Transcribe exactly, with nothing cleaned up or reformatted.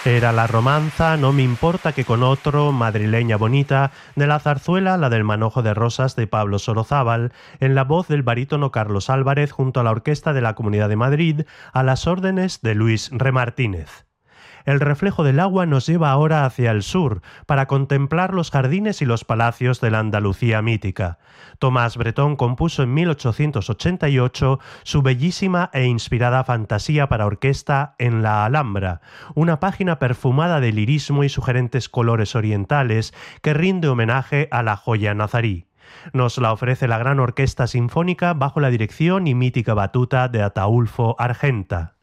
Era la romanza, no me importa que con otro, madrileña bonita, de la zarzuela, la del manojo de rosas de Pablo Sorozábal, en la voz del barítono Carlos Álvarez junto a la Orquesta de la Comunidad de Madrid, a las órdenes de Luis Remartínez. El reflejo del agua nos lleva ahora hacia el sur, para contemplar los jardines y los palacios de la Andalucía mítica. Tomás Bretón compuso en mil ochocientos ochenta y ocho su bellísima e inspirada fantasía para orquesta En la Alhambra, una página perfumada de lirismo y sugerentes colores orientales que rinde homenaje a la joya nazarí. Nos la ofrece la Gran Orquesta Sinfónica bajo la dirección y mítica batuta de Ataúlfo Argenta.